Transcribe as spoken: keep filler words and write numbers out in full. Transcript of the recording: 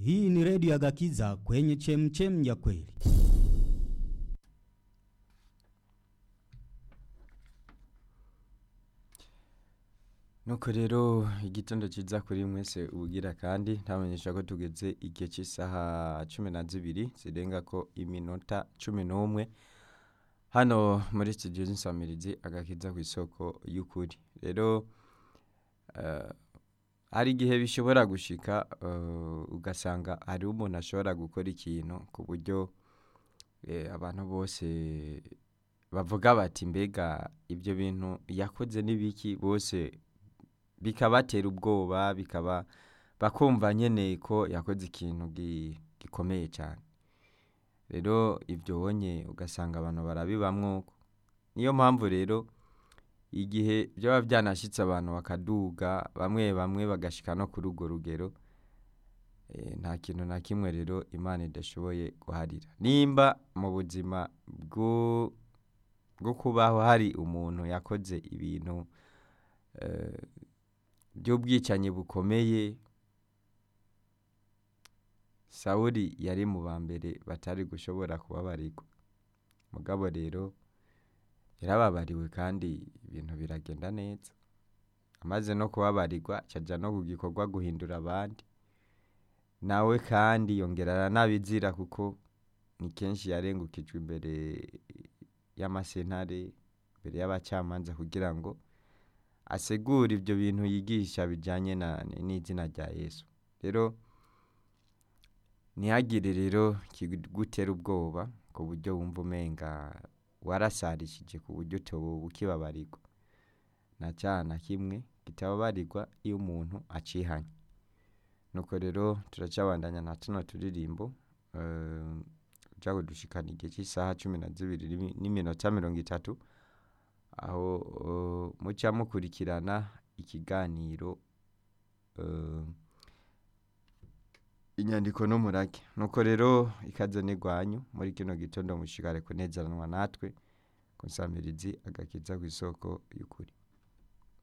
Hii ni redio ya Gakiza kwenye chemchem ya kweli. Nuko rero igitondo ciza kuri mwese ubugira kandi ntamenyesha ko tugeze igihe cy'isaha cumi na zibiri zirenga ko iminota cumi n'umwe hano muri studio z'insamirizi Agakiza ku isoko y'ukuri. Rero uh, hari igihe bishobora gushika uh, ugasanga hari umuntu ashobora gukora ikintu ku buryo eh, abantu bose bavuga bati mbega ibyo bintu yakoze n'ibiki, bose bikabatera ubwoba, bikaba bakumva nyene ko yakoze ikintu gikomeye cyane. Rero ibyo wonye ugasanga abantu barabibamwo. Niyo mpamvu rero igihe byaba byanashitse abantu bakaduga, bamwe bamwe bagashika no kuri urwo rugero, e, nta kintu na kimwe rero Imana idashoboye guharira. Nimba mu buzima bwo bwo kubaho hari umuntu yakoze ibintu uh, by'ubwicanyi bukomeye, Sawuli yari mu bambere batari gushobora kubabarirwa. Mugabo rero yarababariwe kandi ibintu biragenda neza. Amaze no kubabarirwa caja no kugikorwa guhindura abandi. Nawe kandi yongerana nabizira kuko ni kenshi yarengukijwe imbere y'amasentare, imbere y'abacamanza kugira ngo asegura ibyo bintu yigisha bijanye na n'izina rya Yesu. Rero ntihagire rero kigutera ubwoba ku buryo wumva umenga warasarishije ku buryo tobo ukibabarirwa. Na cyana kimwe kitababarirwa iyo umuntu acihanye. Nuko rero turacabandanya na tuno turirimbo uh, jago dushikana igihe cy'isaha cumi na zibiri n'iminota mirongo itatu, aho uh, muca mukurikirana ikiganiro uh, inyandiko n'umurage. Nuko rero ikaze n'igwanyu muri kino gitondo mushikare kunezeranwa natwe kunsamirizi Agakiza ku isoko y'ukuri.